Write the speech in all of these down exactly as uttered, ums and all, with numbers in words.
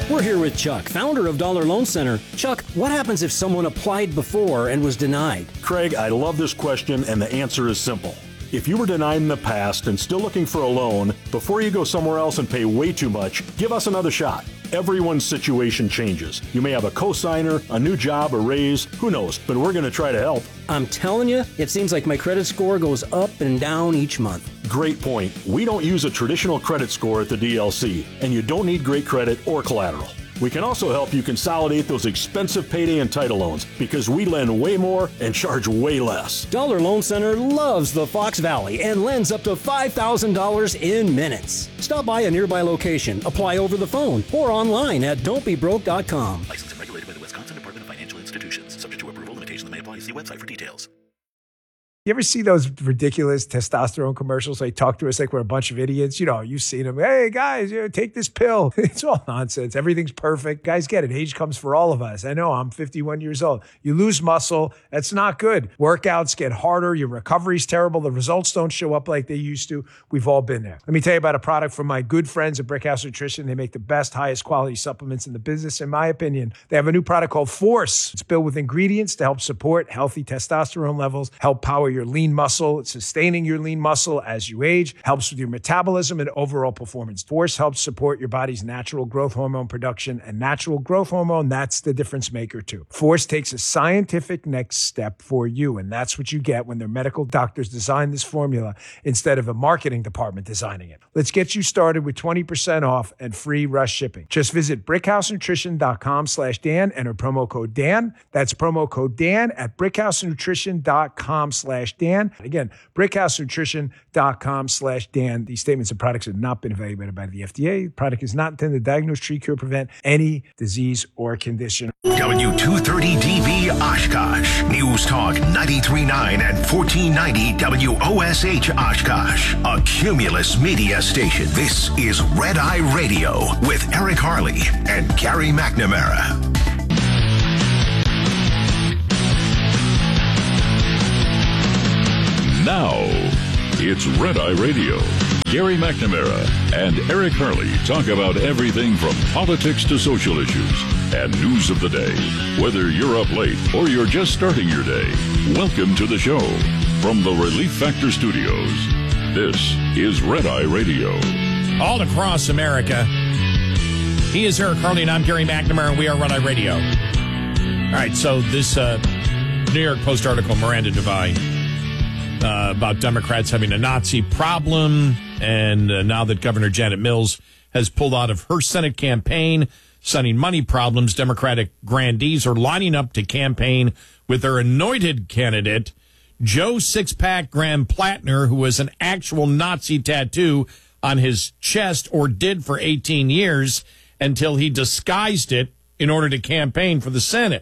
We're here with Chuck, founder of Dollar Loan Center. Chuck, what happens if someone applied before and was denied? Craig, I love this question, and the answer is simple. If you were denied in the past and still looking for a loan, before you go somewhere else and pay way too much, give us another shot. Everyone's situation changes. You may have a cosigner, a new job, a raise, who knows, but we're going to try to help. I'm telling you, it seems like my credit score goes up and down each month. Great point. We don't use a traditional credit score at the D L C, and you don't need great credit or collateral. We can also help you consolidate those expensive payday and title loans because we lend way more and charge way less. Dollar Loan Center loves the Fox Valley and lends up to five thousand dollars in minutes. Stop by a nearby location, apply over the phone, or online at don't be broke dot com. Licensed and regulated by the Wisconsin Department of Financial Institutions. Subject to approval, limitations may apply. See website for details. You ever see those ridiculous testosterone commercials? They talk to us like we're a bunch of idiots. You know, you've seen them. Hey, guys, you know, take this pill. It's all nonsense. Everything's perfect. Guys, get it. Age comes for all of us. I know. I'm fifty-one years old. You lose muscle. That's not good. Workouts get harder. Your recovery's terrible. The results don't show up like they used to. We've all been there. Let me tell you about a product from my good friends at Brickhouse Nutrition. They make the best, highest quality supplements in the business, in my opinion. They have a new product called Force. It's built with ingredients to help support healthy testosterone levels, help power your lean muscle. It's sustaining your lean muscle as you age, helps with your metabolism and overall performance. Force helps support your body's natural growth hormone production, and natural growth hormone, that's the difference maker too. Force takes a scientific next step for you, and that's what you get when their medical doctors design this formula instead of a marketing department designing it. Let's get you started with twenty percent off and free rush shipping. Just visit brickhousenutrition.com slash Dan, enter promo code Dan. That's promo code Dan at brickhousenutrition.com slash Dan. Again, brickhousenutrition.com slash Dan. These statements and products have not been evaluated by the F D A. The product is not intended to diagnose, treat, cure, prevent any disease or condition. W two thirty D B Oshkosh. News Talk ninety-three point nine and fourteen ninety W O S H Oshkosh. A Cumulus media station. This is Red Eye Radio with Eric Harley and Gary McNamara. Now, it's Red Eye Radio. Gary McNamara and Eric Harley talk about everything from politics to social issues and news of the day. Whether you're up late or you're just starting your day, welcome to the show. From the Relief Factor Studios, this is Red Eye Radio. All across America, he is Eric Harley and I'm Gary McNamara, and we are Red Eye Radio. All right, so this uh, New York Post article, Miranda Devine, Uh, about Democrats having a Nazi problem, and uh, now that Governor Janet Mills has pulled out of her Senate campaign, citing money problems, Democratic grandees are lining up to campaign with their anointed candidate, Joe Sixpack Graham Plattner, who has an actual Nazi tattoo on his chest, or did for eighteen years, until he disguised it in order to campaign for the Senate.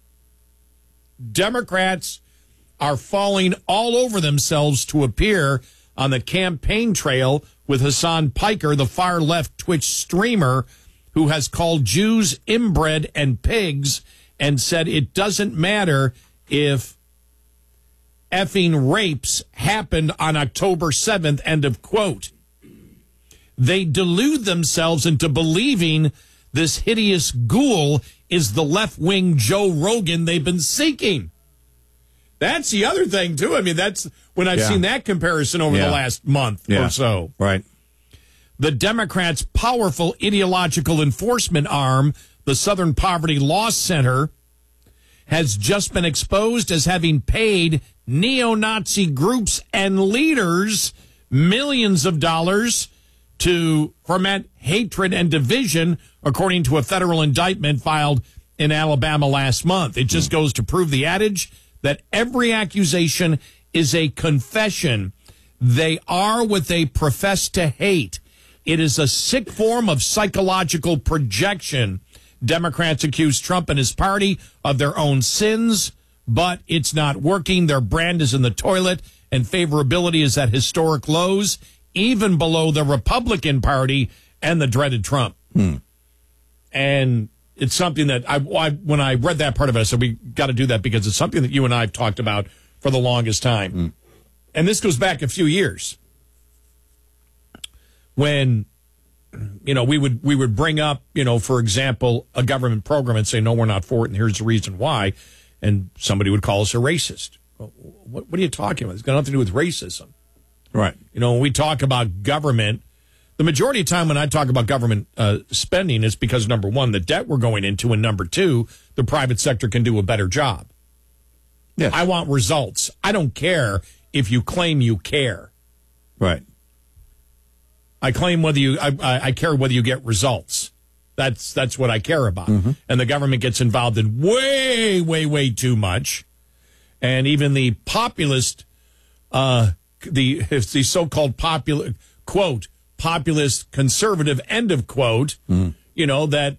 Democrats are falling all over themselves to appear on the campaign trail with Hassan Piker, the far-left Twitch streamer, who has called Jews inbred and pigs and said it doesn't matter if effing rapes happened on October seventh, end of quote. They delude themselves into believing this hideous ghoul is the left-wing Joe Rogan they've been seeking. That's the other thing, too. I mean, that's when I've yeah. seen that comparison over yeah. the last month yeah. or so. Right. The Democrats' powerful ideological enforcement arm, the Southern Poverty Law Center, has just been exposed as having paid neo-Nazi groups and leaders millions of dollars to foment hatred and division, according to a federal indictment filed in Alabama last month. It just mm. goes to prove the adage that every accusation is a confession. They are what they profess to hate. It is a sick form of psychological projection. Democrats accuse Trump and his party of their own sins, but it's not working. Their brand is in the toilet, and favorability is at historic lows, even below the Republican Party and the dreaded Trump. Hmm. And it's something that I, I, when I read that part of it, I said, we got to do that because it's something that you and I have talked about for the longest time. Mm. And this goes back a few years when you know, we would we would bring up, you know, for example, a government program and say, no, we're not for it, and here's the reason why. And somebody would call us a racist. Well, what, what are you talking about? It's got nothing to do with racism. Right. You know, when we talk about government, the majority of the time when I talk about government uh, spending is because, number one, the debt we're going into, and number two, the private sector can do a better job. Yes. I want results. I don't care if you claim you care. Right. I claim whether you, I, I, I care whether you get results. That's that's what I care about. Mm-hmm. And the government gets involved in way, way, way too much. And even the populist, uh, the the so-called popular quote populist conservative end of quote, mm-hmm. you know, that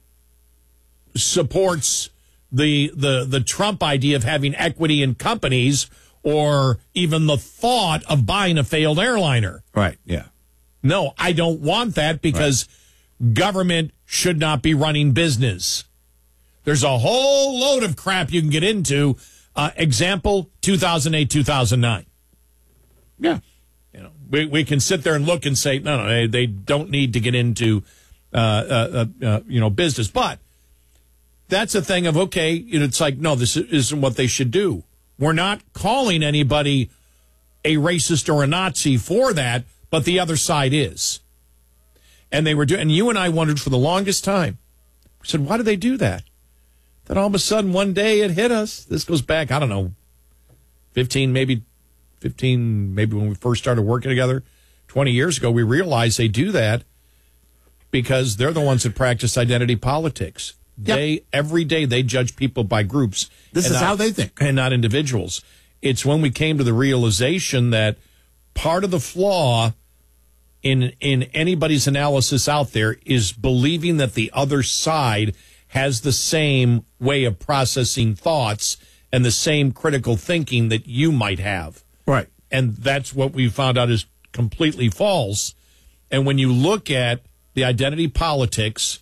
supports the the the Trump idea of having equity in companies, or even the thought of buying a failed airliner. Right. Yeah. No, I don't want that, because right. government should not be running business. There's a whole load of crap you can get into. Uh, example, two thousand eight, two thousand nine. Yeah. You know, we, we can sit there and look and say, no, no, they, they don't need to get into, uh, uh, uh, you know, business. But that's a thing of, okay, you know, it's like, no, this isn't what they should do. We're not calling anybody a racist or a Nazi for that, but the other side is. And they were doing, and you and I wondered for the longest time. We said, why do they do that? Then all of a sudden, one day it hit us. This goes back, I don't know, fifteen, maybe fifteen, maybe when we first started working together, twenty years ago, we realized they do that because they're the ones that practice identity politics. Yep. They, every day, they judge people by groups. This is not, how they think. And not individuals. It's when we came to the realization that part of the flaw in in anybody's analysis out there is believing that the other side has the same way of processing thoughts and the same critical thinking that you might have. Right. And that's what we found out is completely false. And when you look at the identity politics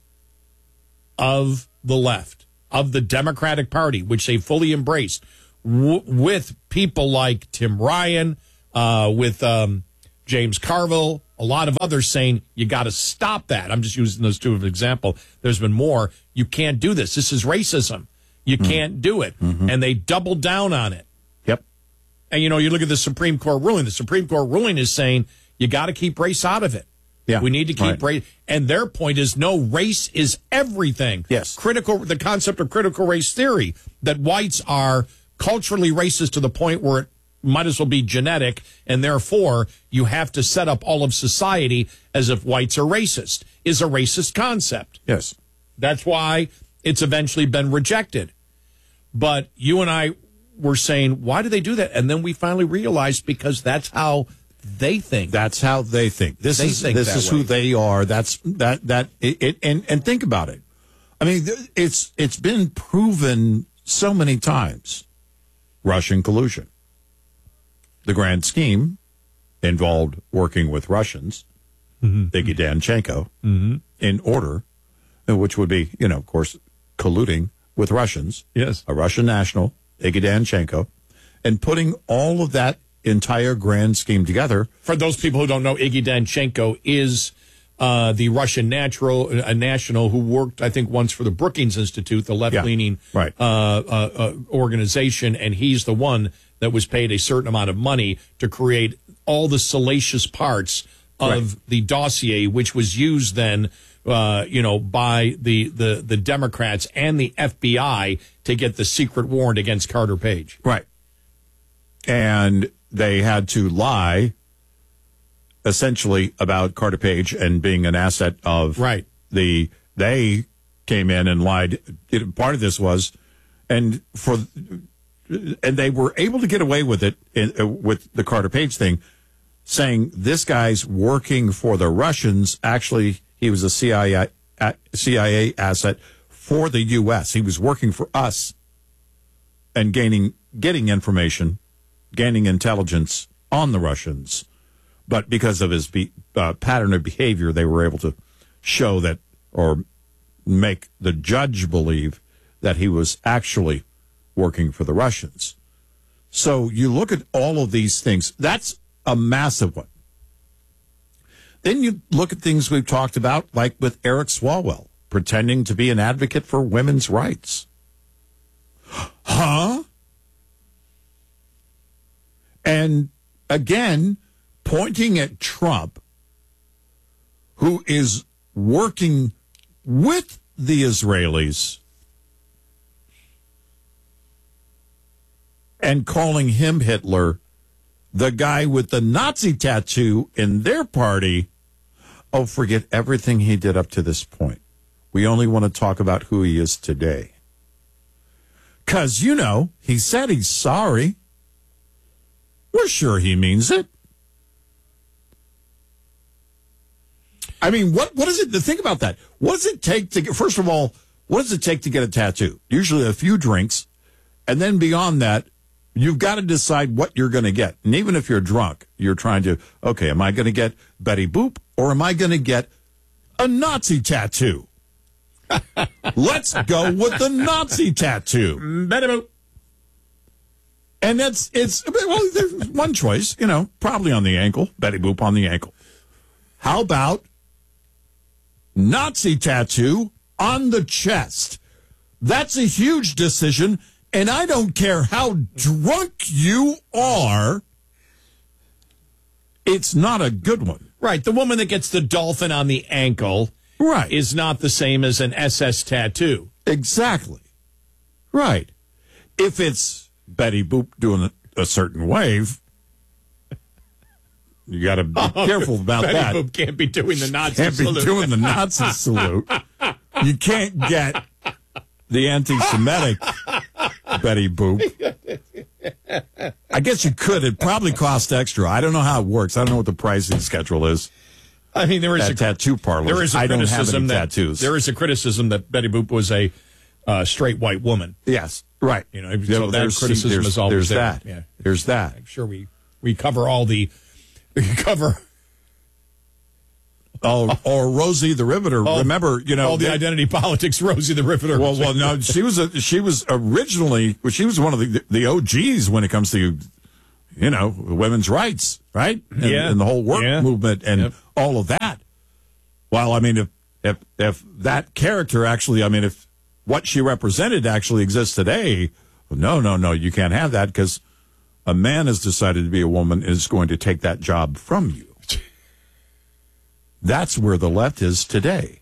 of the left, of the Democratic Party, which they fully embraced, w- with people like Tim Ryan, uh, with um, James Carville, a lot of others saying, you got to stop that. I'm just using those two as an example. There's been more. You can't do this. This is racism. You mm-hmm. can't do it. Mm-hmm. And they doubled down on it. Yep. And, you know, you look at the Supreme Court ruling. The Supreme Court ruling is saying you got to keep race out of it. Yeah. We need to keep right. race. And their point is, no, race is everything. Yes. Critical, the concept of critical race theory, that whites are culturally racist to the point where it might as well be genetic, and therefore you have to set up all of society as if whites are racist, is a racist concept. Yes. That's why it's eventually been rejected. But you and I were saying, why do they do that? And then we finally realized, because that's how they think. That's how they think. This they is think this that is way. who they are. That's that that it, it and and think about it. I mean, it's it's been proven so many times. Russian collusion. The grand scheme involved working with Russians, mm-hmm. Iggy Danchenko, mm-hmm. in order, which would be, you know, of course, colluding with Russians. Yes. A Russian national, Iggy Danchenko, and putting all of that entire grand scheme together. For those people who don't know, Iggy Danchenko is uh, the Russian natural, a national who worked, I think, once for the Brookings Institute, the left-leaning yeah, right. uh, uh, uh, organization, and he's the one that was paid a certain amount of money to create all the salacious parts of right. the dossier, which was used then, uh, you know, by the, the, the Democrats and the F B I to get the secret warrant against Carter Page. Right. And they had to lie, essentially, about Carter Page and being an asset of right. the. They came in and lied. It, part of this was, and for. And they were able to get away with it in, uh, with the Carter Page thing, saying this guy's working for the Russians. Actually, he was a C I A, C I A asset for the U S. He was working for us and gaining, getting information, gaining intelligence on the Russians. But because of his be, uh, pattern of behavior, they were able to show that, or make the judge believe that he was actually working for the Russians. So you look at all of these things. That's a massive one. then you look at things we've talked about, like with Eric Swalwell, pretending to be an advocate for women's rights. Huh? And again, pointing at Trump, who is working with the Israelis and calling him Hitler, the guy with the Nazi tattoo in their party. Oh, forget everything he did up to this point. We only want to talk about who he is today. Because, you know, he said he's sorry. We're sure he means it. I mean, what what is it to think about that? What does it take to get, first of all, what does it take to get a tattoo? Usually a few drinks. And then beyond that, you've got to decide what you're going to get. And even if you're drunk, you're trying to, okay, am I going to get Betty Boop or am I going to get a Nazi tattoo? Let's go with the Nazi tattoo. Betty Boop. And that's, it's, well, there's one choice, you know, probably on the ankle, Betty Boop on the ankle. How about Nazi tattoo on the chest? That's a huge decision, and I don't care how drunk you are, it's not a good one. Right. The woman that gets the dolphin on the ankle right. is not the same as an S S tattoo. Exactly. Right. If it's Betty Boop doing a, a certain wave, you got to be oh, careful about Betty that. Boop can't be doing the Nazi can't salute. Can't be doing the Nazi salute. You can't get the anti-Semitic Betty Boop. I guess you could. It probably cost extra. I don't know how it works. I don't know what the pricing schedule is. I mean, there is At a tattoo parlor. There is a I don't have criticism any that, tattoos. There is a criticism that Betty Boop was a uh, straight white woman. Yes, right. You know, so that criticism there's, is always there's there. that. Yeah. There's that. I'm sure we we cover all the we cover. Oh, or Rosie the Riveter. Oh, Remember, you know, all the they, identity politics. Rosie the Riveter. Well, well, no, she was a, she was originally well, she was one of the the O Gs when it comes to, you know, women's rights, right? And, yeah, and the whole work yeah. movement and yep. all of that. Well, I mean, if if if that character actually, I mean, if what she represented actually exists today, no, no, no, you can't have that because a man has decided to be a woman and is going to take that job from you. That's where the left is today.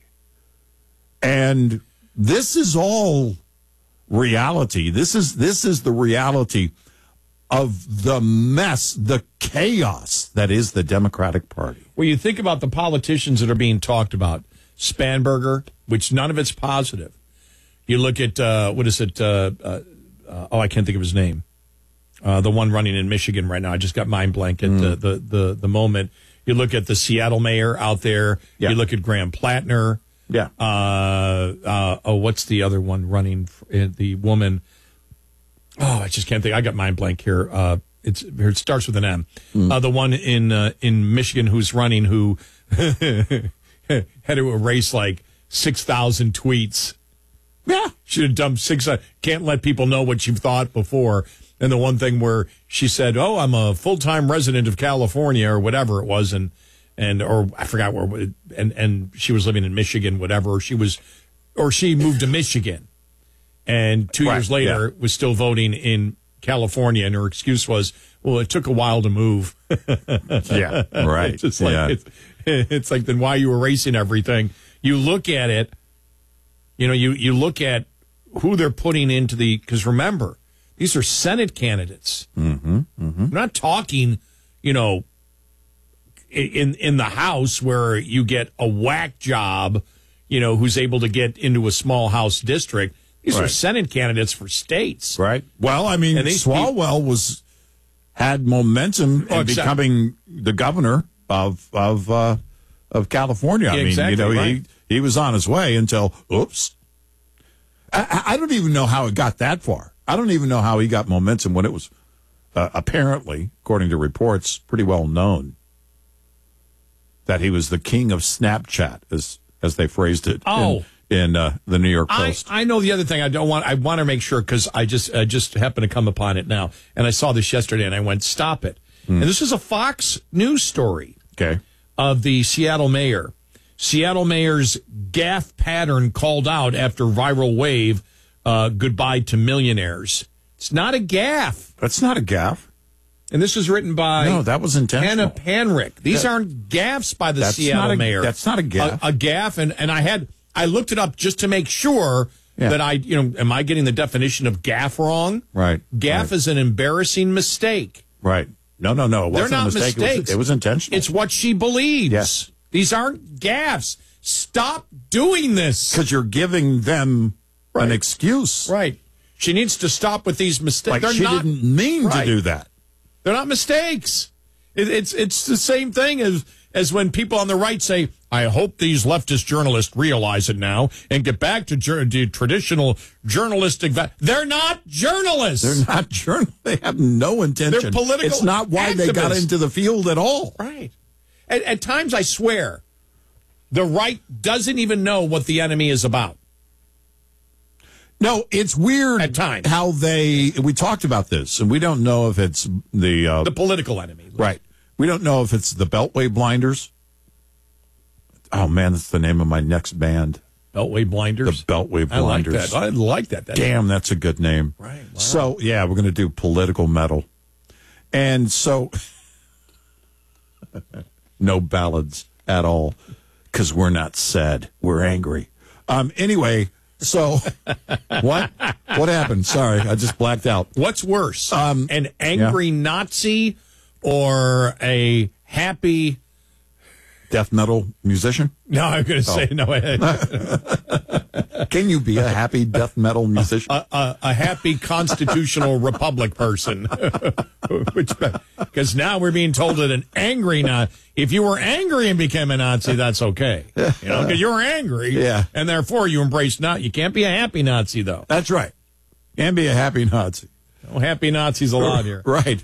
And this is all reality. This is this is the reality of the mess, the chaos that is the Democratic Party. Well, you think about the politicians that are being talked about. Spanberger, which none of it's positive. You look at, uh, what is it? Uh, uh, uh, oh, I can't think of his name. Uh, the one running in Michigan right now. I just got mind blank at mm. uh, the, the, the moment. You look at the Seattle mayor out there. Yeah. You look at Graham Plattner. Yeah. Uh, uh, oh, what's the other one running? Uh, the woman. Oh, I just can't think. I got mind blank here. Uh, it's it starts with an M. Mm. Uh, the one in uh, in Michigan who's running who had to erase like six thousand tweets. Yeah, should have dumped six. Uh, can't let people know what you've thought before. And the one thing where she said, "Oh, I'm a full-time resident of California," or whatever it was, and and or I forgot where, and and she was living in Michigan, whatever. Or she was, or she moved to Michigan, and two right, years later yeah. was still voting in California. And her excuse was, "Well, it took a while to move." yeah, right. It's just like yeah. it's, it's like then why are you erasing everything? You look at it, you know, you you look at who they're putting into the because remember. These are Senate candidates. Mm-hmm, mm-hmm. We're not talking, you know, in in the House where you get a whack job, you know, who's able to get into a small House district. These right. are Senate candidates for states. Right. Well, I mean, Swalwell was had momentum oh, in exactly. becoming the governor of of uh, of California. Yeah, I mean, exactly, you know, right. he he was on his way until oops. I, I don't even know how it got that far. I don't even know how he got momentum when it was uh, apparently, according to reports, pretty well known that he was the king of Snapchat, as as they phrased it oh. in, in uh, the New York Post. I, I know the other thing I don't want. I want to make sure because I just I just happened to come upon it now, and I saw this yesterday, and I went, "Stop it!" Mm. And this is a Fox News story. Okay, of the Seattle mayor. Seattle mayor's gaffe pattern called out after viral wave, uh, goodbye to millionaires. It's not a gaffe. That's not a gaffe. And this was written by no, that was intentional. Hannah Panrick. These that, aren't gaffes by the that's Seattle not a, mayor. That's not a gaffe. A, a gaffe, and, and I had I looked it up just to make sure yeah. that I, you know, am I getting the definition of gaffe wrong? Right. Gaffe right. is an embarrassing mistake. Right. No, no, no. It They're wasn't not a mistake. mistakes. It was, it was intentional. It's what she believes. Yes. These aren't gaffes. Stop doing this. Because you're giving them right. an excuse. Right. She needs to stop with these mistakes. Like They're she not, didn't mean right. to do that. They're not mistakes. It, it's it's the same thing as as when people on the right say, I hope these leftist journalists realize it now and get back to, jur- to traditional journalistic. Va- They're not journalists. They're not journalists. They have no intention. They're political It's not why activists. they got into the field at all. Right. At, at times, I swear, the right doesn't even know what the enemy is about. No, it's weird at times how they. We talked about this, and we don't know if it's the uh, the political enemy, right? We don't know if it's the Beltway Blinders. Oh man, that's the name of my next band. Beltway Blinders. The Beltway Blinders. I like that. I like that. That's Damn, that's a good name. Right. Wow. So yeah, we're going to do political metal, and so no ballads at all because we're not sad. We're angry. Um. Anyway. So, what? What happened? Sorry, I just blacked out. What's worse, um, an angry yeah. Nazi or a happy death metal musician? No, I'm going to oh. say no. Can you be a happy death metal musician? A, a, a happy constitutional republic person. Because now we're being told that an angry Nazi, if you were angry and became a Nazi, that's okay. You know, because you were angry. Yeah. And therefore you embrace not. You can't be a happy Nazi, though. That's right. And be a happy Nazi. No happy Nazis allowed here. Right.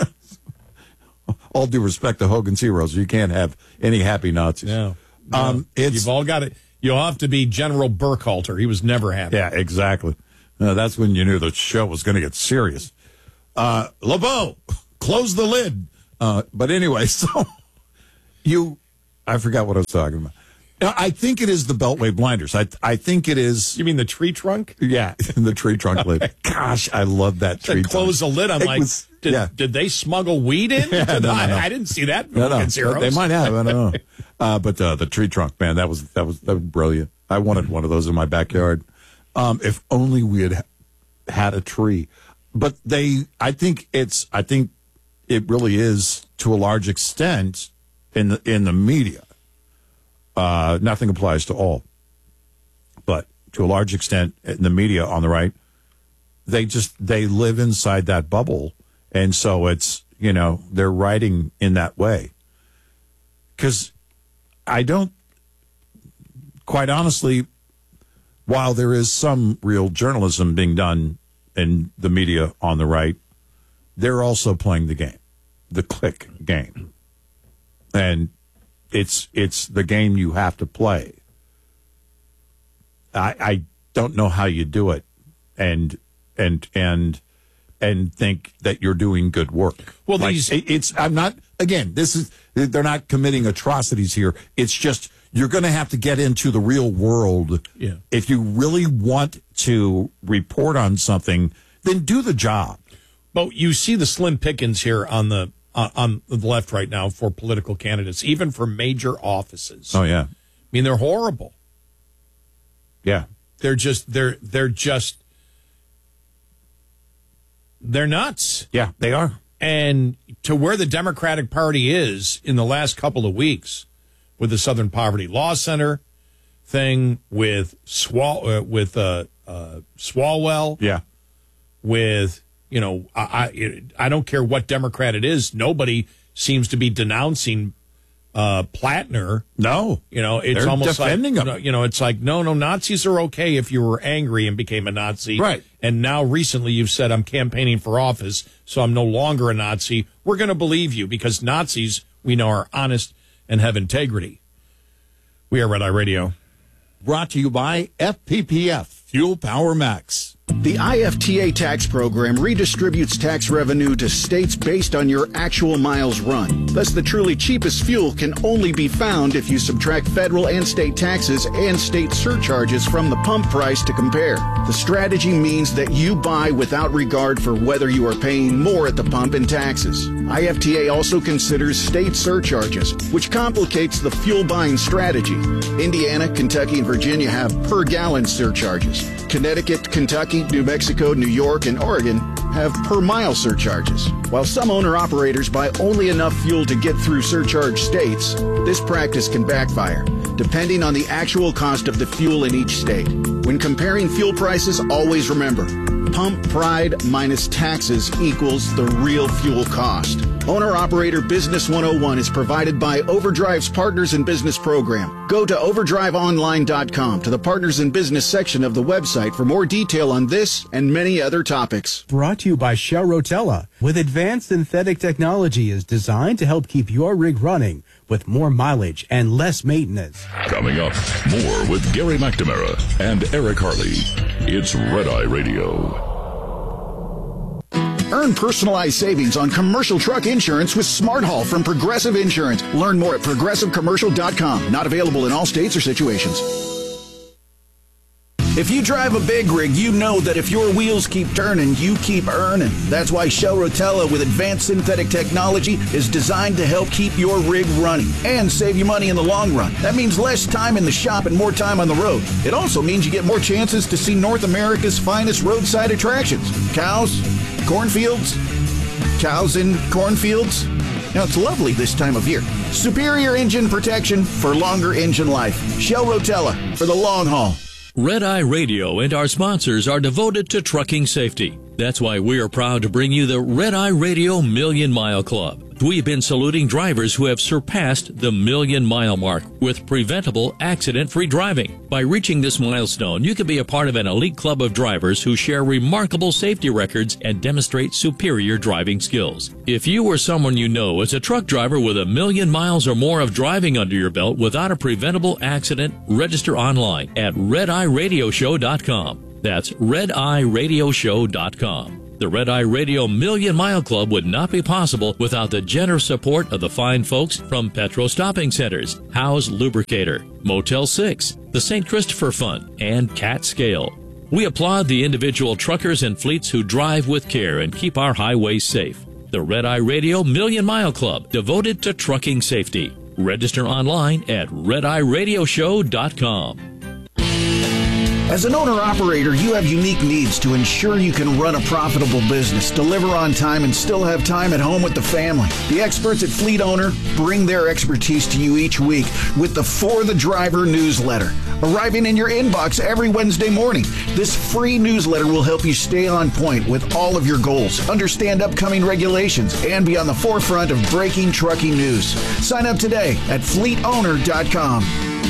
All due respect to Hogan's Heroes, you can't have any happy Nazis. No. no. Um, it's, You've all got it. You'll have to be General Burkhalter. He was never happy. Yeah, exactly. Uh, that's when you knew the show was going to get serious. Uh, LeBeau, close the lid. Uh, but anyway, so you, I forgot what I was talking about. Now, I think it is the Beltway Blinders. I I think it is. You mean the tree trunk? Yeah, the tree trunk lid. Gosh, I love that tree trunk. Close the lid. I'm it like, was, did, yeah. did they smuggle weed in? Yeah, no, no, I, no. I didn't see that. No, no. Zeros. They might have. I don't know. Uh, but uh, the tree trunk, man, that was that was that was brilliant. I wanted one of those in my backyard. Um, if only we had had a tree. But they, I think it's, I think it really is to a large extent in the in the media. Uh, nothing applies to all, but to a large extent in the media on the right, they just they live inside that bubble, and so it's you know they're writing in that way. Because I don't, quite honestly, while there is some real journalism being done in the media on the right, they're also playing the game, the click game, and it's it's the game you have to play. I I don't know how you do it, and and and and think that you're doing good work. Well, like, these it's I'm not again. This is they're not committing atrocities here. It's just you're going to have to get into the real world. Yeah. If you really want to report on something, then do the job. But you see the slim pickings here on the uh, on the left right now for political candidates, even for major offices. Oh yeah. I mean, they're horrible. Yeah. They're just they're they're just they're nuts. Yeah, they are. And to where the Democratic Party is in the last couple of weeks with the Southern Poverty Law Center thing, with Swal uh, with uh, uh, Swalwell, yeah, with you know I, I I don't care what Democrat it is, nobody seems to be denouncing uh, Plattner. No, you know it's They're almost defending like him. you know, you know it's like no no Nazis are okay if you were angry and became a Nazi, right? And now recently you've said I'm campaigning for office, so I'm no longer a Nazi. We're going to believe you because Nazis we know are honest and have integrity. We are Red Eye Radio. Brought to you by F P P F Fuel Power Max. The I F T A tax program redistributes tax revenue to states based on your actual miles run. Thus, the truly cheapest fuel can only be found if you subtract federal and state taxes and state surcharges from the pump price to compare. The strategy means that you buy without regard for whether you are paying more at the pump in taxes. I F T A also considers state surcharges, which complicates the fuel buying strategy. Indiana, Kentucky, and Virginia have per gallon surcharges. Connecticut, Kentucky, New Mexico, New York, and Oregon have per mile surcharges. While some owner-operators buy only enough fuel to get through surcharge states, this practice can backfire, depending on the actual cost of the fuel in each state. When comparing fuel prices, always remember, pump pride minus taxes equals the real fuel cost. Owner-Operator Business one oh one is provided by Overdrive's Partners in Business program. Go to overdrive online dot com to the Partners in Business section of the website for more detail on this and many other topics. Brought to you by Shell Rotella. With advanced synthetic technology is designed to help keep your rig running with more mileage and less maintenance. Coming up, more with Gary McNamara and Eric Harley. It's Red Eye Radio. Earn personalized savings on commercial truck insurance with Smart Haul from Progressive Insurance. Learn more at progressive commercial dot com. Not available in all states or situations. If you drive a big rig, you know that if your wheels keep turning, you keep earning. That's why Shell Rotella with advanced synthetic technology is designed to help keep your rig running and save you money in the long run. That means less time in the shop and more time on the road. It also means you get more chances to see North America's finest roadside attractions. Cows, cornfields, cows in cornfields. Now, it's lovely this time of year. Superior engine protection for longer engine life. Shell Rotella for the long haul. Red Eye Radio and our sponsors are devoted to trucking safety. That's why we are proud to bring you the Red Eye Radio Million Mile Club. We've been saluting drivers who have surpassed the million mile mark with preventable accident-free driving. By reaching this milestone, you can be a part of an elite club of drivers who share remarkable safety records and demonstrate superior driving skills. If you or someone you know is a truck driver with a million miles or more of driving under your belt without a preventable accident, register online at red eye radio show dot com. That's red eye radio show dot com. The Red Eye Radio Million Mile Club would not be possible without the generous support of the fine folks from Petro Stopping Centers, Howe's Lubricator, Motel six, the Saint Christopher Fund, and Cat Scale. We applaud the individual truckers and fleets who drive with care and keep our highways safe. The Red Eye Radio Million Mile Club, devoted to trucking safety. Register online at red eye radio show dot com. As an owner-operator, you have unique needs to ensure you can run a profitable business, deliver on time, and still have time at home with the family. The experts at Fleet Owner bring their expertise to you each week with the For the Driver newsletter, arriving in your inbox every Wednesday morning. This free newsletter will help you stay on point with all of your goals, understand upcoming regulations, and be on the forefront of breaking trucking news. Sign up today at fleet owner dot com.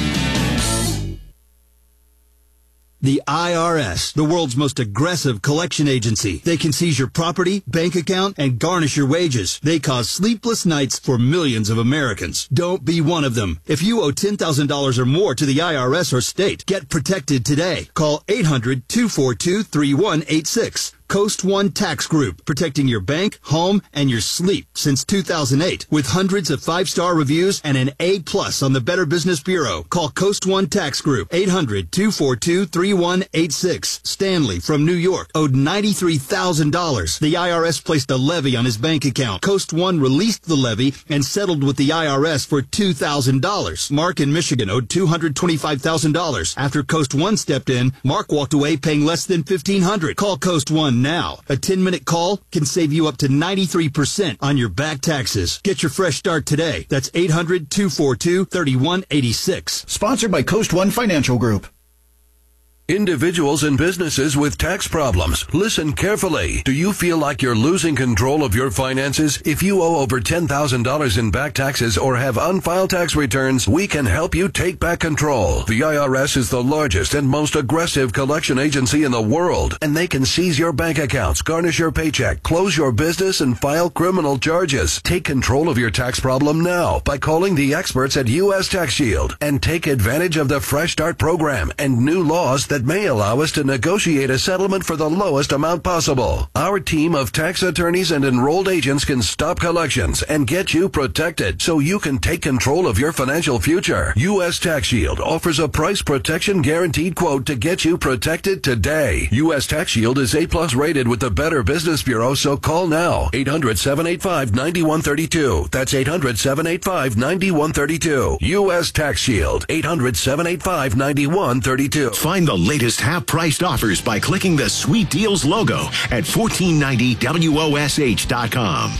The I R S, the world's most aggressive collection agency. They can seize your property, bank account, and garnish your wages. They cause sleepless nights for millions of Americans. Don't be one of them. If you owe ten thousand dollars or more to the I R S or state, get protected today. Call eight hundred, two four two, three one eight six. Coast One Tax Group, protecting your bank, home, and your sleep since two thousand eight. With hundreds of five-star reviews and an A plus on the Better Business Bureau. Call Coast One Tax Group, eight hundred, two four two, three one eight six. Stanley from New York owed ninety-three thousand dollars. The I R S placed a levy on his bank account. Coast One released the levy and settled with the I R S for two thousand dollars. Mark in Michigan owed two hundred twenty-five thousand dollars. After Coast One stepped in, Mark walked away paying less than fifteen hundred dollars. Call Coast One now. A ten-minute call can save you up to ninety-three percent on your back taxes. Get your fresh start today. That's eight hundred, two four two, three one eight six. Sponsored by Coast One Financial Group. Individuals and businesses with tax problems, listen carefully. Do you feel like you're losing control of your finances? If you owe over ten thousand dollars in back taxes or have unfiled tax returns, we can help you take back control. The I R S is the largest and most aggressive collection agency in the world, and they can seize your bank accounts, garnish your paycheck, close your business, and file criminal charges. Take control of your tax problem now by calling the experts at U S Tax Shield and take advantage of the Fresh Start program and new laws that that may allow us to negotiate a settlement for the lowest amount possible. Our team of tax attorneys and enrolled agents can stop collections and get you protected so you can take control of your financial future. U S Tax Shield offers a price protection guaranteed quote to get you protected today. U S Tax Shield is A plus rated with the Better Business Bureau, so call now. eight hundred, seven eight five, nine one three two. That's eight hundred, seven eight five, nine one three two. U S Tax Shield. eight hundred, seven eight five, nine one three two. Find the latest half-priced offers by clicking the Sweet Deals logo at fourteen ninety W O S H dot com.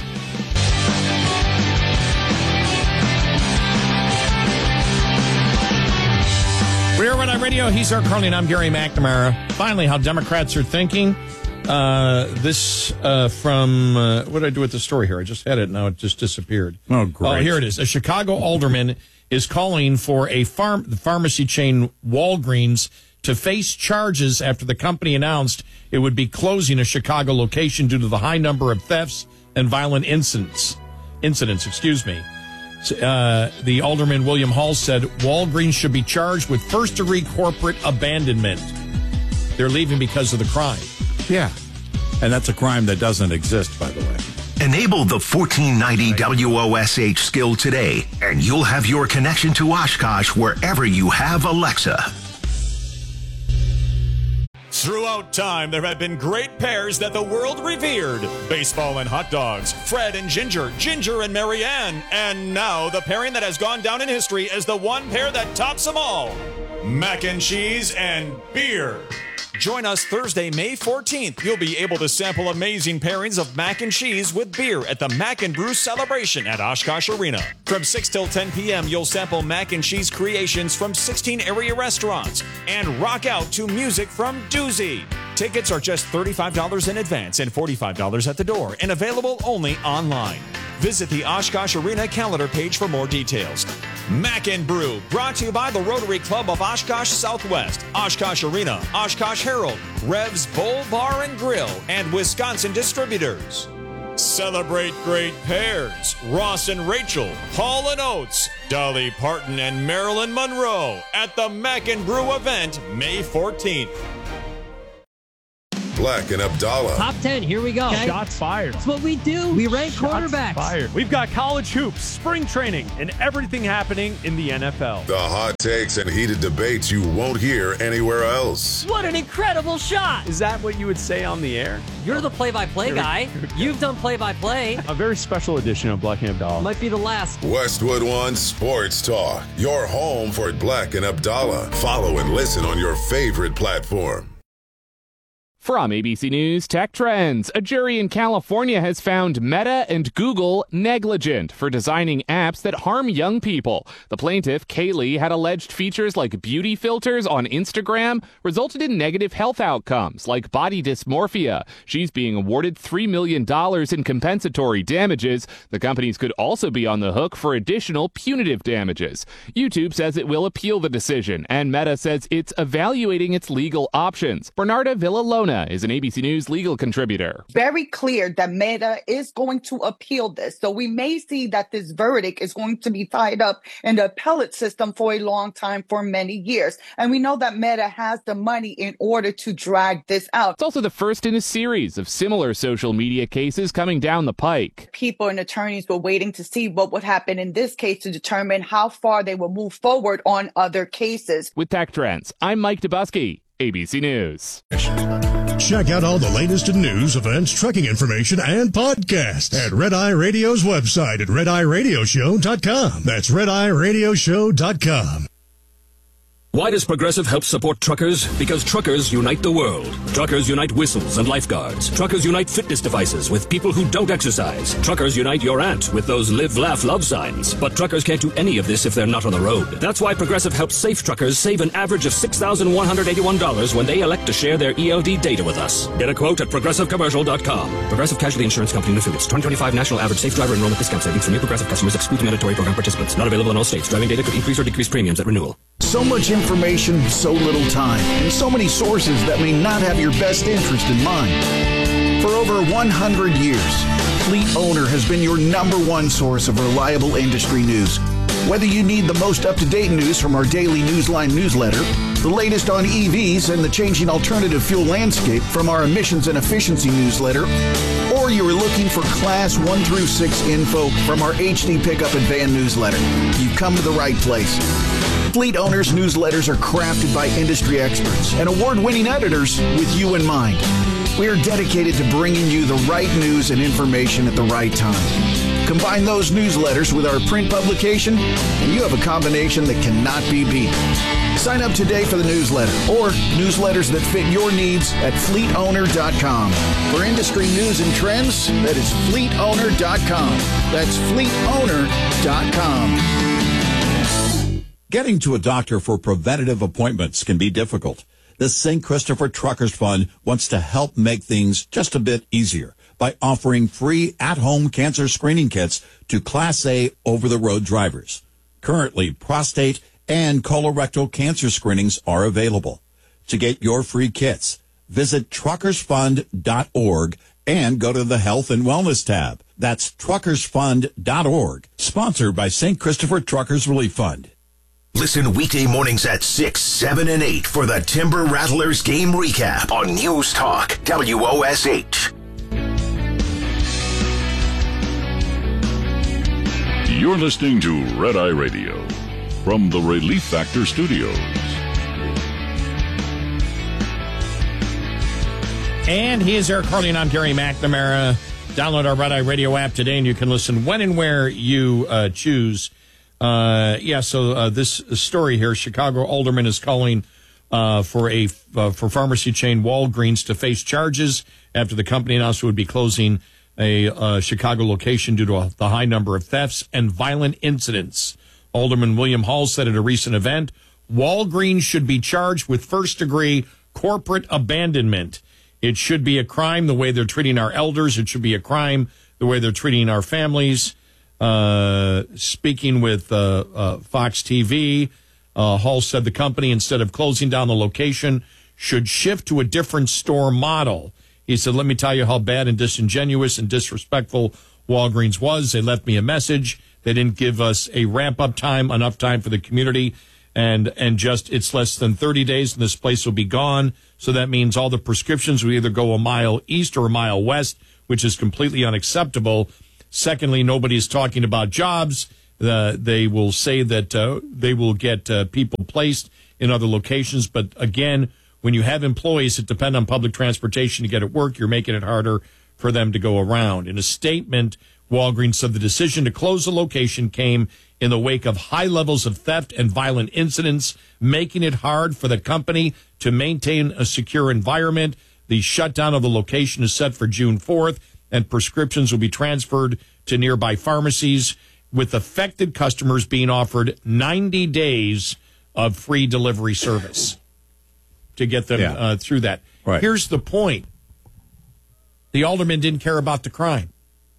We're Red Eye Radio. He's Eric Carly, and I'm Gary McNamara. Finally, how Democrats are thinking. Uh, this uh, from, uh, what did I do with the story here? I just had it, now it just disappeared. Oh, great. Oh, here it is. A Chicago alderman is calling for a farm, the pharmacy chain Walgreens to face charges after the company announced it would be closing a Chicago location due to the high number of thefts and violent incidents. Incidents, excuse me. Uh, the alderman, William Hall, said Walgreens should be charged with first-degree corporate abandonment. They're leaving because of the crime. Yeah. And that's a crime that doesn't exist, by the way. Enable the fourteen ninety W O S H skill today, and you'll have your connection to Oshkosh wherever you have Alexa. Throughout time, there have been great pairs that the world revered. Baseball and hot dogs, Fred and Ginger, Ginger and Marianne, and now the pairing that has gone down in history as the one pair that tops them all. Mac and cheese and beer. Join us Thursday, May fourteenth. You'll be able to sample amazing pairings of mac and cheese with beer at the Mac and Brew Celebration at Oshkosh Arena. From six till ten p.m., you'll sample mac and cheese creations from sixteen area restaurants and rock out to music from Doozy. Tickets are just thirty-five dollars in advance and forty-five dollars at the door, and available only online. Visit the Oshkosh Arena calendar page for more details. Mac and Brew, brought to you by the Rotary Club of Oshkosh Southwest, Oshkosh Arena, Oshkosh Herald, Rev's Bowl Bar and Grill, and Wisconsin Distributors. Celebrate great pairs. Ross and Rachel, Hall and Oates, Dolly Parton and Marilyn Monroe at the Mac and Brew event May fourteenth. Black and Abdallah. Top ten, here we go. Okay. Shots fired. That's what we do. We rank Shots quarterbacks. Fired. We've got college hoops, spring training, and everything happening in the N F L. The hot takes and heated debates you won't hear anywhere else. What an incredible shot. Is that what you would say on the air? You're the play-by-play guy. You've done play-by-play. A very special edition of Black and Abdallah. Might be the last. Westwood One Sports Talk. Your home for Black and Abdallah. Follow and listen on your favorite platform. From A B C News Tech Trends, a jury in California has found Meta and Google negligent for designing apps that harm young people. The plaintiff, Kaylee, had alleged features like beauty filters on Instagram resulted in negative health outcomes like body dysmorphia. She's being awarded three million dollars in compensatory damages. The companies could also be on the hook for additional punitive damages. YouTube says it will appeal the decision, and Meta says it's evaluating its legal options. Bernarda Villalona is an A B C News legal contributor. Very clear that Meta is going to appeal this. So we may see that this verdict is going to be tied up in the appellate system for a long time, for many years. And we know that Meta has the money in order to drag this out. It's also the first in a series of similar social media cases coming down the pike. People and attorneys were waiting to see what would happen in this case to determine how far they will move forward on other cases. With Tech Trends, I'm Mike Dubusky, A B C News. Check out all the latest in news, events, trucking information, and podcasts at Red Eye Radio's website at red eye radio show dot com. That's red eye radio show dot com. Why does Progressive help support truckers? Because truckers unite the world. Truckers unite whistles and lifeguards. Truckers unite fitness devices with people who don't exercise. Truckers unite your aunt with those live, laugh, love signs. But truckers can't do any of this if they're not on the road. That's why Progressive helps safe truckers save an average of six thousand one hundred eighty-one dollars when they elect to share their E L D data with us. Get a quote at progressive commercial dot com. Progressive Casualty Insurance Company and affiliates. twenty twenty-five National Average Safe Driver Enrollment Discount Savings for new Progressive customers excludes mandatory program participants. Not available in all states. Driving data could increase or decrease premiums at renewal. So much information, so little time, and so many sources that may not have your best interest in mind. For over one hundred years, Fleet Owner has been your number one source of reliable industry news. Whether you need the most up-to-date news from our daily Newsline newsletter The latest on E Vs and the changing alternative fuel landscape from our emissions and efficiency newsletter, or you are looking for Class one through six info from our H D Pickup and Van newsletter, you've come to the right place. Fleet Owners newsletters are crafted by industry experts and award-winning editors with you in mind. We are dedicated to bringing you the right news and information at the right time. Combine those newsletters with our print publication, and you have a combination that cannot be beat. Sign up today for the newsletter or newsletters that fit your needs at fleet owner dot com. For industry news and trends, that is fleet owner dot com. That's fleet owner dot com. Getting to a doctor for preventative appointments can be difficult. The Saint Christopher Truckers Fund wants to help make things just a bit easier by offering free at-home cancer screening kits to Class A over-the-road drivers. Currently, prostate and colorectal cancer screenings are available. To get your free kits, visit truckers fund dot org and go to the Health and Wellness tab. That's truckers fund dot org, sponsored by Saint Christopher Truckers Relief Fund. Listen weekday mornings at six, seven, and eight for the Timber Rattlers game recap on News Talk W O S H. You're listening to Red Eye Radio from the Relief Factor Studios. And he is Eric Harley, and I'm Gary McNamara. Download our Red Eye Radio app today, and you can listen when and where you uh, choose. Uh, yeah, so uh, this story here, Chicago alderman is calling uh, for a uh, for pharmacy chain Walgreens to face charges after the company announced it would be closing a uh, Chicago location due to a, the high number of thefts and violent incidents. Alderman William Hall said at a recent event, Walgreens should be charged with first-degree corporate abandonment. It should be a crime the way they're treating our elders. It should be a crime the way they're treating our families. Uh, speaking with uh, uh, Fox T V, uh, Hall said the company, instead of closing down the location, should shift to a different store model. He said, let me tell you how bad and disingenuous and disrespectful Walgreens was. They left me a message. They didn't give us a ramp-up time, enough time for the community. And and just it's less than thirty days and this place will be gone. So that means all the prescriptions will either go a mile east or a mile west, which is completely unacceptable. Secondly, nobody's talking about jobs. Uh, they will say that uh, they will get uh, people placed in other locations. But again, when you have employees that depend on public transportation to get at work, you're making it harder for them to go around. In a statement, Walgreens said the decision to close the location came in the wake of high levels of theft and violent incidents, making it hard for the company to maintain a secure environment. The shutdown of the location is set for June fourth. And prescriptions will be transferred to nearby pharmacies, with affected customers being offered ninety days of free delivery service to get them yeah. uh, through that. Right. Here's the point. The alderman didn't care about the crime.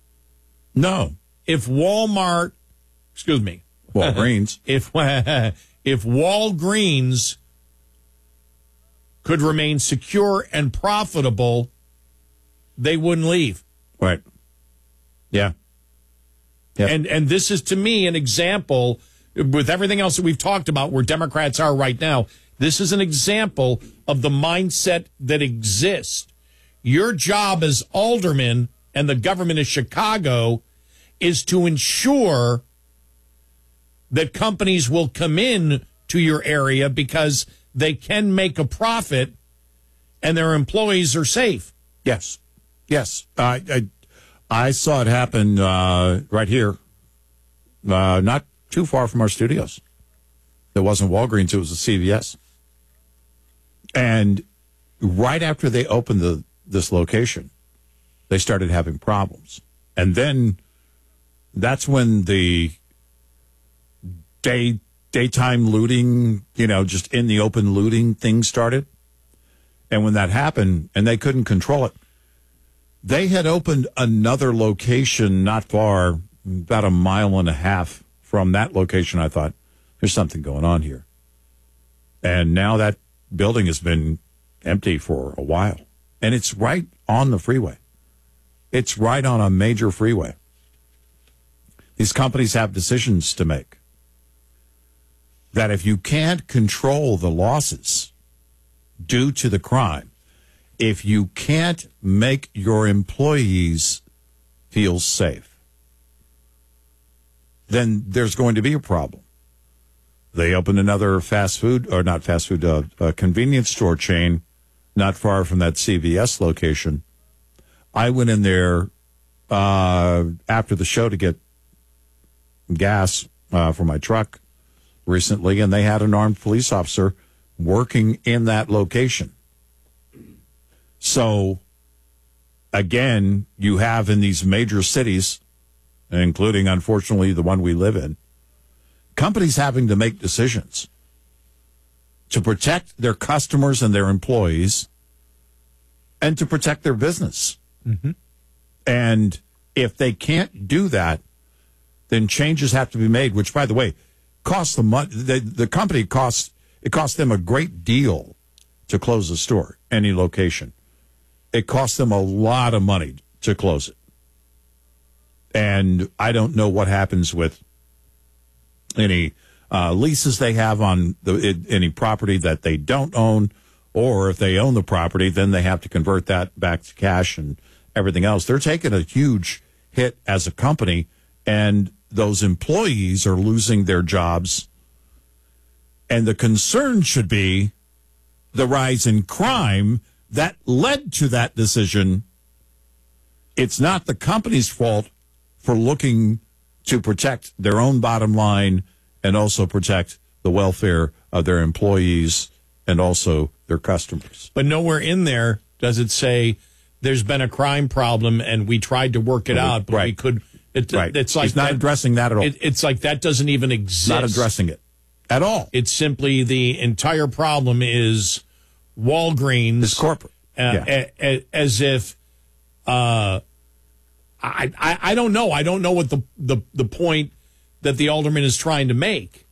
No. If Walmart, excuse me. Walgreens. if, if Walgreens could remain secure and profitable, they wouldn't leave. Right. Yeah. Yep. And and this is, to me, an example, with everything else that we've talked about where Democrats are right now, this is an example of the mindset that exists. Your job as alderman and the government of Chicago is to ensure that companies will come in to your area because they can make a profit and their employees are safe. Yes. Yes, I, I I saw it happen uh, right here, uh, not too far from our studios. It wasn't Walgreens; it was a C V S. And right after they opened the this location, they started having problems, and then that's when the day daytime looting, you know, just in the open looting thing started. And when that happened, and they couldn't control it. They had opened another location not far, about a mile and a half from that location. I thought, there's something going on here. And now that building has been empty for a while. And it's right on the freeway. It's right on a major freeway. These companies have decisions to make. that if you can't control the losses due to the crime, if you can't make your employees feel safe, then there's going to be a problem. They opened another fast food, or not fast food, uh, a convenience store chain not far from that C V S location. I went in there uh, after the show to get gas uh, for my truck recently, and they had an armed police officer working in that location. So, again, you have in these major cities, including, unfortunately, the one we live in, companies having to make decisions to protect their customers and their employees and to protect their business. Mm-hmm. And if they can't do that, then changes have to be made, which, by the way, costs the money. The, the company costs, it costs them a great deal to close a store, any location. It costs them a lot of money to close it. And I don't know what happens with any uh, leases they have on the, it, any property that they don't own, or if they own the property, then they have to convert that back to cash and everything else. They're taking a huge hit as a company, and those employees are losing their jobs. And the concern should be the rise in crime that led to that decision. It's not the company's fault for looking to protect their own bottom line and also protect the welfare of their employees and also their customers. But nowhere in there does it say there's been a crime problem and we tried to work it Right. out, but we could. It, Right. It's like He's not that- addressing that at all. It, it's like that doesn't even exist. Not addressing it at all. It's simply the entire problem is Walgreens. It's corporate. Uh, Yeah. a, a, as if, uh, I, I I don't know. I don't know what the, the, the point that the alderman is trying to make.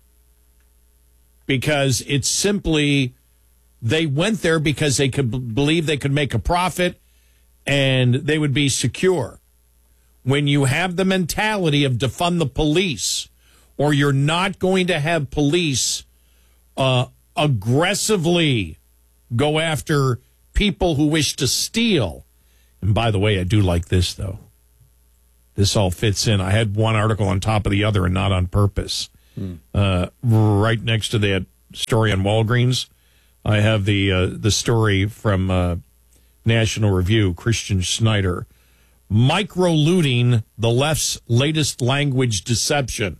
Because it's simply, they went there because they could b- believe they could make a profit and they would be secure. When you have the mentality of defund the police, or you're not going to have police uh, aggressively go after people who wish to steal. And by the way, I do like this, though. This all fits in. I had one article on top of the other and not on purpose. Hmm. Uh, right next to that story on Walgreens, I have the uh, the story from uh, National Review, Christian Schneider. Micro-looting, the left's latest language deception.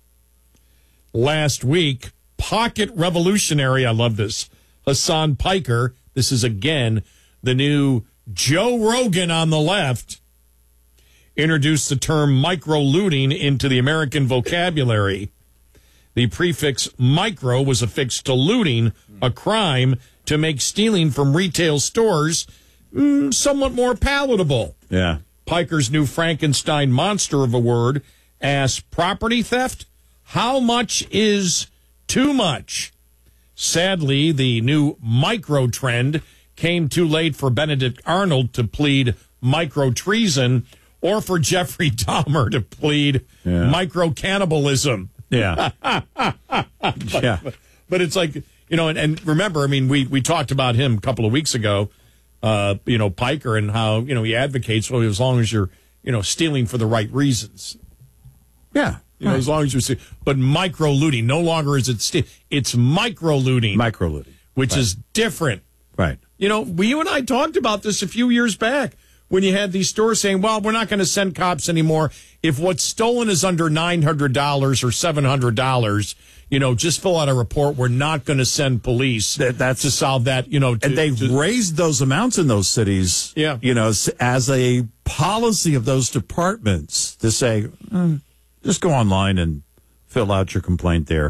Last week, pocket revolutionary, I love this, Hassan Piker, this is again the new Joe Rogan on the left, introduced the term micro-looting into the American vocabulary. The prefix micro was affixed to looting, a crime to make stealing from retail stores mm, somewhat more palatable. Yeah. Piker's new Frankenstein monster of a word asks, property theft? How much is too much? Sadly, the new micro trend came too late for Benedict Arnold to plead micro treason or for Jeffrey Dahmer to plead Yeah. micro cannibalism. Yeah. but, Yeah. but it's like, you know, and, and remember, I mean, we, we talked about him a couple of weeks ago, uh, you know, Piker, and how, you know, he advocates, well, as long as you're, you know, stealing for the right reasons. Yeah. You know, Right. as long as you're stealing. But micro looting, no longer is it steal. It's micro looting. Micro looting. Which Right. is different. Right. You know, we, you and I talked about this a few years back when you had these stores saying, well, we're not going to send cops anymore. If what's stolen is under nine hundred dollars or seven hundred dollars, you know, just fill out a report. We're not going to send police That, that's to solve that, you know. To, and they've to, raised those amounts in those cities, Yeah. you know, s- as a policy of those departments to say, "Mm, just go online and fill out your complaint there.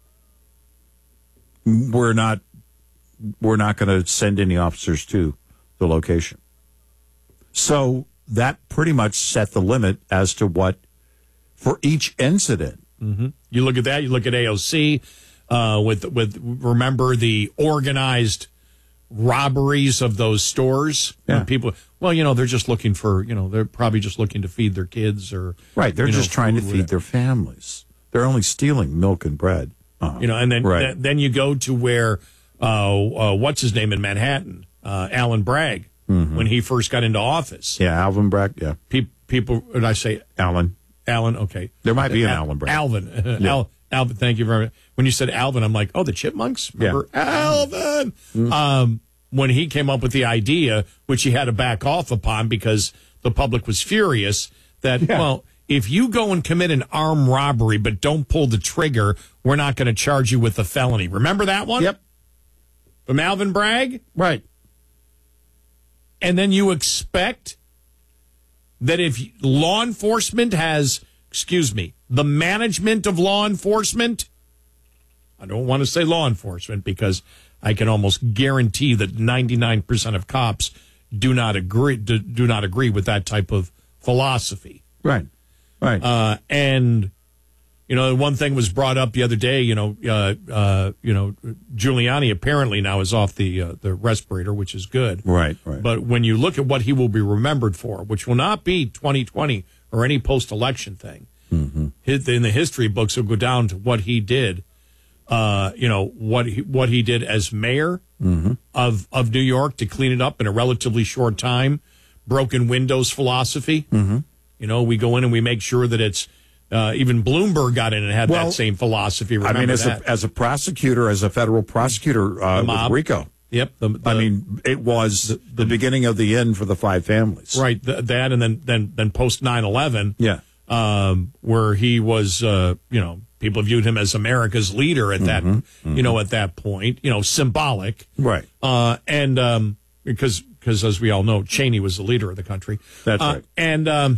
We're not, we're not going to send any officers to the location. So that pretty much set the limit as to what, for each incident. Mm-hmm. You look at that. You look at A O C uh, with with remember the organized robberies of those stores. Yeah. When people, well, you know, they're just looking for, you know, they're probably just looking to feed their kids or Right. They're you know, just trying to food, feed whatever. their families. They're only stealing milk and bread. Uh-huh. You know, and then Right. th- then you go to where uh, uh, what's his name in Manhattan, uh, Alan Bragg, Mhm. when he first got into office. Yeah, Alvin Bragg. Yeah, Pe- people, and I say Alan. Alan. Okay, There might be an Al- Alan Bragg. Alvin. Yeah. Al- Alvin. Thank you very much. When you said Alvin, I'm like, oh, the Chipmunks. Remember Alvin? Mm-hmm. Um, when he came up with the idea, which he had to back off upon because the public was furious that well. If you go and commit an armed robbery but don't pull the trigger, we're not going to charge you with a felony. Remember that one? Yep. From Alvin Bragg? Right. And then you expect that if law enforcement has, excuse me, the management of law enforcement, I don't want to say law enforcement because I can almost guarantee that ninety-nine percent of cops do not agree do, do not agree with that type of philosophy. Right. Right. Uh, and, you know, one thing was brought up the other day, you know, uh, uh, you know, Giuliani apparently now is off the uh, the respirator, which is good. Right, right. But when you look at what he will be remembered for, which will not be twenty twenty or any post-election thing, Mm-hmm. his, in the history books, it'll go down to what he did, uh, you know, what he, what he did as mayor Mm-hmm. of, of New York to clean it up in a relatively short time, broken windows philosophy. Mm-hmm. You know, we go in and we make sure that it's, uh, even Bloomberg got in and had Well, that same philosophy. Remember I mean, as that. a, as a prosecutor, as a federal prosecutor uh, The with mob. RICO. Yep. The, the, I mean, it was the, the beginning of the end for the five families. right. th that and then, then, then post nine eleven. Yeah. Um, where he was, uh, you know, people viewed him as America's leader at that, Mm-hmm. you know, at that point, you know, symbolic. Right. Uh, and, um, because, because as we all know, Cheney was the leader of the country. That's Uh, right. And, um,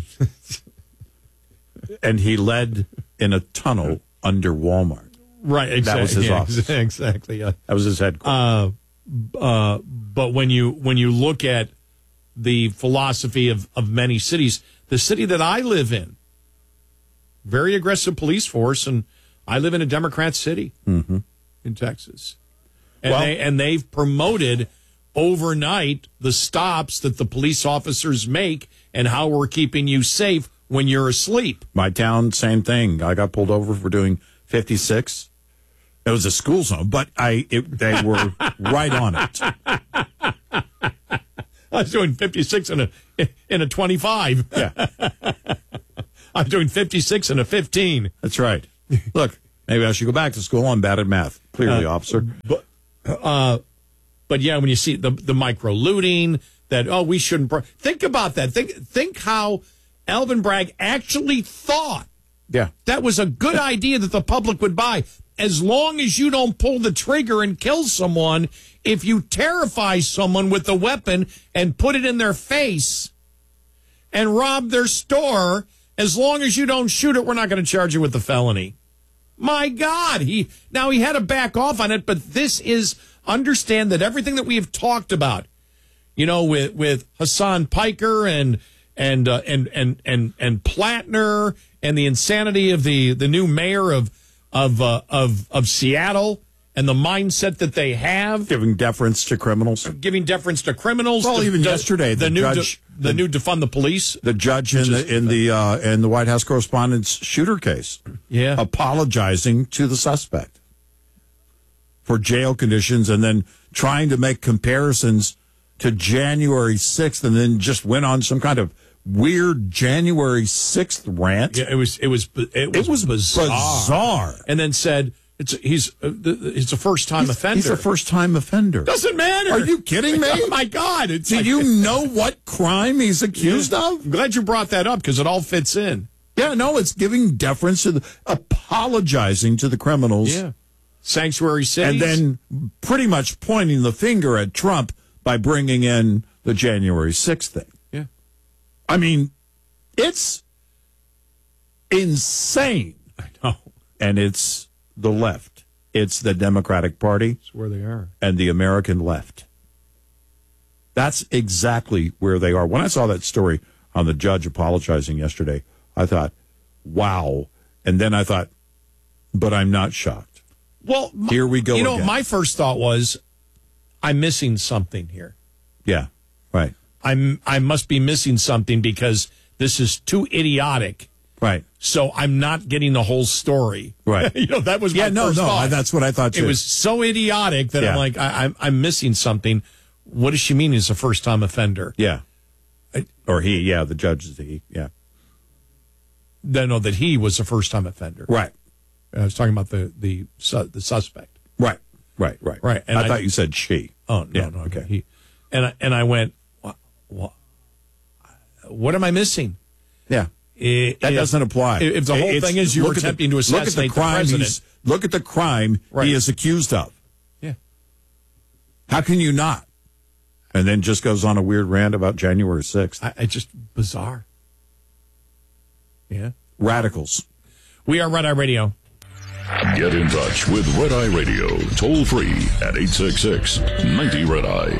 And he led in a tunnel under Walmart. right. Exactly. That was his yeah, office. Exactly. Yeah. That was his headquarters. Uh, uh, but when you when you look at the philosophy of, of many cities, the city that I live in, very aggressive police force, and I live in a Democrat city Mm-hmm. in Texas, and Well- they and they've promoted overnight the stops that the police officers make and how we're keeping you safe when you're asleep. My town, same thing. I got pulled over for doing fifty-six. It was a school zone, but I it, they were right on it. I was doing fifty-six in a in a twenty-five. Yeah, I was doing fifty-six in a fifteen. that's right. Look, maybe I should go back to school. I'm bad at math. Clearly, Uh, officer. But, uh, but yeah, when you see the the micro looting, that oh we shouldn't br- think about that. Think think how Alvin Bragg actually thought Yeah. that was a good idea that the public would buy. As long as you don't pull the trigger and kill someone, if you terrify someone with a weapon and put it in their face and rob their store, as long as you don't shoot it, we're not going to charge you with the felony. My God, he now he had to back off on it, but this is understand that everything that we have talked about, you know, with with Hassan Piker and and uh, and and and and Plattner and the insanity of the the new mayor of of uh, of of Seattle and the mindset that they have, Giving deference to criminals. giving deference to criminals. Well, the- even the- yesterday, the, the new judge- de, the, new defund the police. The judge in the in the uh, in the White House Correspondents' shooter case, Yeah. apologizing to the suspect for jail conditions, and then trying to make comparisons to January sixth, and then just went on some kind of weird January sixth rant. Yeah, it was it was it was, It was bizarre. bizarre. And then said it's he's uh, it's a first time He's, offender. he's a first time offender. Doesn't matter. Are you kidding me? Oh my God! It's Do like- you know what crime he's accused Yeah. of? I'm glad you brought that up because it all fits in. Yeah, no, it's giving deference to the, apologizing to the criminals. Yeah, sanctuary cities, And then pretty much pointing the finger at Trump by bringing in the January sixth thing. Yeah. I mean, it's insane. I know And it's the left. It's the Democratic Party that's where they are. and the American left. That's exactly where they are. When I saw that story on the judge apologizing yesterday, I thought, wow. And then I thought, but I'm not shocked. Well, my- Here we go You know, again. my first thought was, I'm missing something here. Yeah, right. I'm I must be missing something because this is too idiotic Right. So I'm not getting the whole story. Right. you know, that was my yeah, no, first no, thought. I, that's what I thought too. It was so idiotic that Yeah. I'm like, I, I'm, I'm missing something. What does she mean he's a first-time offender? Yeah. I, or he, yeah, the judge is the he, yeah. No, no, that he was a first-time offender. Right. I was talking about the the su- the suspect. Right. Right, right. Right. And I, I thought you said she. Oh, no, yeah. no. Okay. He, and, I, and I went, what, what, what am I missing? Yeah. It, That if, doesn't apply. If the whole It's- thing is you were look at the- attempting to look at the assassinate the, crime president. he's- Look at the crime Right. he is accused of. Yeah. How can you not? And then just goes on a weird rant about January sixth. I, it's just bizarre. Yeah. Radicals. We are Red Eye Radio. Get in touch with Red Eye Radio, toll free at eight six six, ninety Red Eye.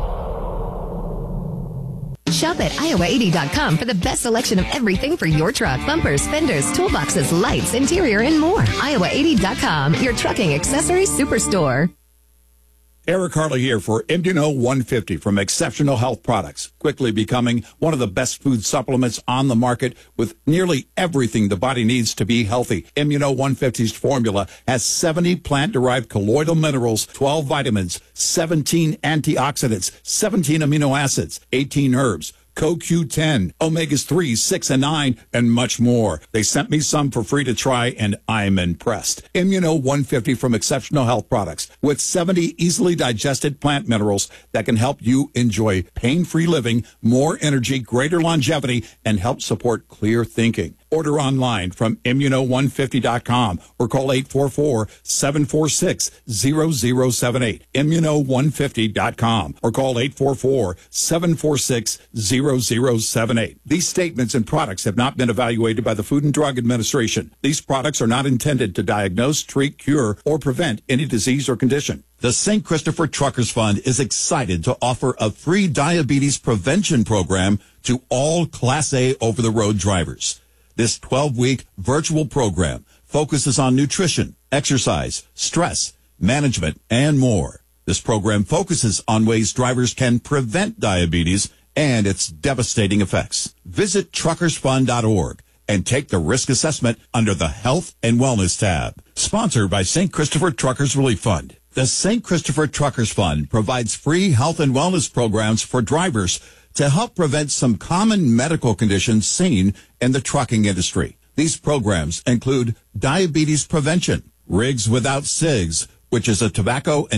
Shop at Iowa eighty dot com for the best selection of everything for your truck. Bumpers, fenders, toolboxes, lights, interior, and more. Iowa eighty dot com, your trucking accessories superstore. Eric Harley here for Immuno one fifty from Exceptional Health Products, quickly becoming one of the best food supplements on the market with nearly everything the body needs to be healthy. Immuno one fifty's formula has seventy plant-derived colloidal minerals, twelve vitamins, seventeen antioxidants, seventeen amino acids, eighteen herbs, C O Q ten, omegas three, six, and nine, and much more. They sent me some for free to try, and I'm impressed. Immuno one fifty from Exceptional Health Products with seventy easily digested plant minerals that can help you enjoy pain-free living, more energy, greater longevity, and help support clear thinking. Order online from immuno one fifty dot com or call eight four four, seven four six, zero zero seven eight. immuno one fifty dot com or call eight four four, seven four six, zero zero seven eight. These statements and products have not been evaluated by the Food and Drug Administration. These products are not intended to diagnose, treat, cure, or prevent any disease or condition. The Saint Christopher Truckers Fund is excited to offer a free diabetes prevention program to all Class A over-the-road drivers. This twelve-week virtual program focuses on nutrition, exercise, stress, management, and more. This program focuses on ways drivers can prevent diabetes and its devastating effects. Visit truckers fund dot org and take the risk assessment under the Health and Wellness tab. Sponsored by Saint Christopher Truckers Relief Fund. The Saint Christopher Truckers Fund provides free health and wellness programs for drivers to help prevent some common medical conditions seen in the trucking industry. These programs include diabetes prevention, Rigs Without Cigs, which is a tobacco and